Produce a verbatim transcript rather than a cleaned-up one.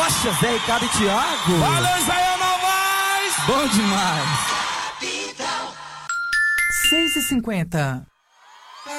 Rocha, Zé Ricardo e Thiago. Valeu, Israel Novaes. Bom demais. seis e cinquenta.